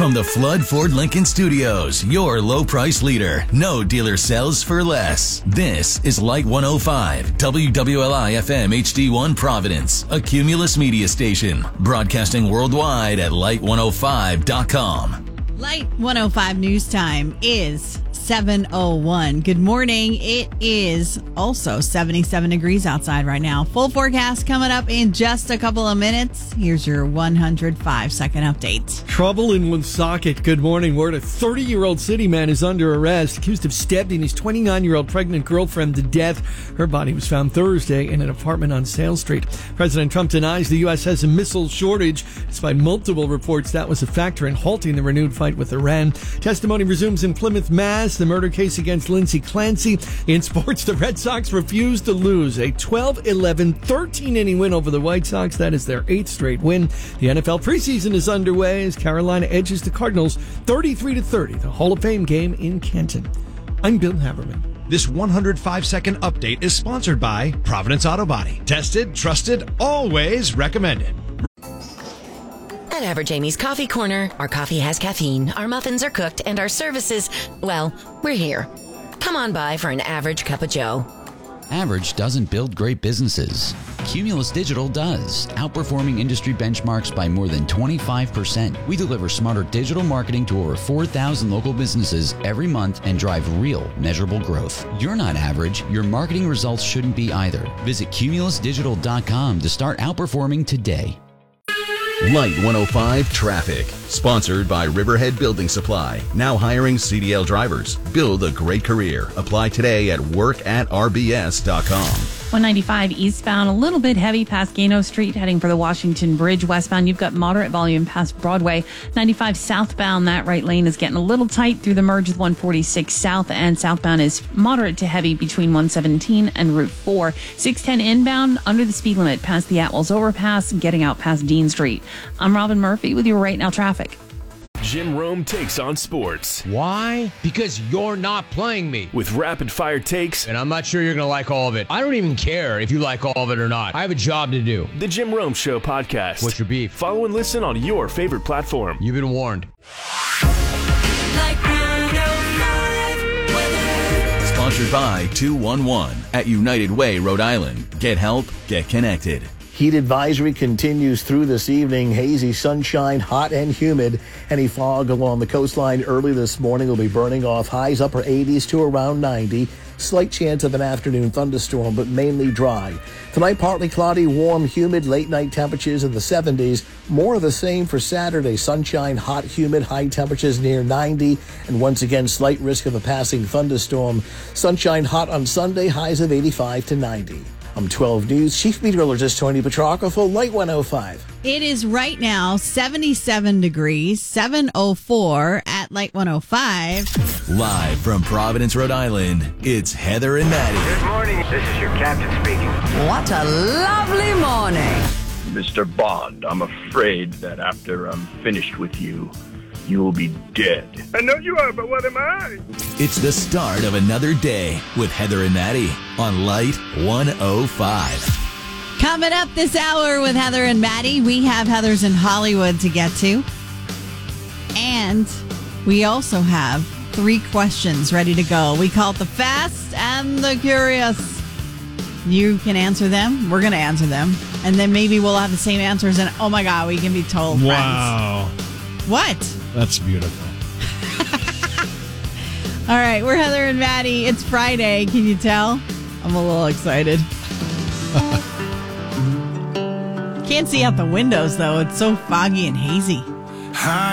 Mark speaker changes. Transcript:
Speaker 1: From the Flood Ford Lincoln Studios, your low price leader. No dealer sells for less. This is Light 105, WWLI FM HD1 Providence, a Cumulus media station, broadcasting worldwide at light105.com.
Speaker 2: Light 105 news time is 7:01. Good morning. It is also 77 degrees outside right now. Full forecast coming up in just a couple of minutes. Here's your 105-second update.
Speaker 3: Trouble in Woonsocket. Good morning. Word: a 30-year-old city man is under arrest, accused of stabbing his 29-year-old pregnant girlfriend to death. Her body was found Thursday in an apartment on Sale Street. President Trump denies the U.S. has a missile shortage, despite multiple reports that was a factor in halting the renewed fight with Iran. Testimony resumes in Plymouth, Mass. The murder case against Lindsey Clancy. In sports, the Red Sox refuse to lose. A 12-11, 13-inning win over the White Sox. That is their 8th straight win. The NFL preseason is underway as Carolina edges the Cardinals 33-30. The Hall of Fame game in Canton. I'm Bill Haberman.
Speaker 4: This 105-second update is sponsored by Providence Auto Body. Tested, trusted, always recommended.
Speaker 5: At Average Amy's Coffee Corner, our coffee has caffeine, our muffins are cooked, and our services, well, we're here. Come on by for an average cup of joe.
Speaker 6: Average doesn't build great businesses. Cumulus Digital does, outperforming industry benchmarks by more than 25%. We deliver smarter digital marketing to over 4,000 local businesses every month and drive real, measurable growth. You're not average. Your marketing results shouldn't be either. Visit cumulusdigital.com to start outperforming today.
Speaker 1: Light 105 Traffic, sponsored by Riverhead Building Supply. Now hiring CDL drivers. Build a great career. Apply today at workatrbs.com.
Speaker 7: 195 eastbound, a little bit heavy past Gano Street, heading for the Washington Bridge. Westbound, you've got moderate volume past Broadway. 95 southbound, that right lane is getting a little tight through the merge with 146 south, and southbound is moderate to heavy between 117 and Route 4. 610 inbound, under the speed limit past the Atwells Overpass, getting out past Dean Street. I'm Robin Murphy with your Right Now traffic.
Speaker 8: Jim Rome takes on sports.
Speaker 9: Why? Because you're not playing me.
Speaker 8: With rapid-fire takes.
Speaker 9: And I'm not sure you're going to like all of it. I don't even care if you like all of it or not. I have a job to do.
Speaker 8: The Jim Rome Show podcast.
Speaker 9: What's your beef?
Speaker 8: Follow and listen on your favorite platform.
Speaker 9: You've been warned.
Speaker 1: Sponsored by 211 at United Way, Rhode Island. Get help, get connected.
Speaker 10: Heat advisory continues through this evening. Hazy sunshine, hot and humid. Any fog along the coastline early this morning will be burning off. Highs upper 80s to around 90. Slight chance of an afternoon thunderstorm, but mainly dry. Tonight, partly cloudy, warm, humid, late night temperatures in the 70s. More of the same for Saturday. Sunshine, hot, humid, high temperatures near 90. And once again, slight risk of a passing thunderstorm. Sunshine, hot on Sunday, highs of 85 to 90. I'm 12 News Chief Meteorologist Tony Petrarca for Light 105.
Speaker 2: It is right now 77 degrees, 7:04 at Light 105.
Speaker 1: Live from Providence, Rhode Island, it's Heather and Maddie.
Speaker 11: Good morning. This is your captain speaking.
Speaker 12: What a lovely morning.
Speaker 13: Mr. Bond, I'm afraid that after I'm finished with you, you will be dead.
Speaker 11: I know you are, but what am I?
Speaker 1: It's the start of another day with Heather and Maddie on Light 105.
Speaker 2: Coming up this hour with Heather and Maddie, we have Heather's in Hollywood to get to. And we also have 3 questions ready to go. We call it the Fast and the Curious. You can answer them. We're going to answer them. And then maybe we'll have the same answers. And oh my God, we can be total friends.
Speaker 14: Wow.
Speaker 2: What?
Speaker 14: That's beautiful.
Speaker 2: All right, we're Heather and Maddie. It's Friday. Can you tell? I'm a little excited. Can't see out the windows, though. It's so foggy and hazy.
Speaker 15: Hi.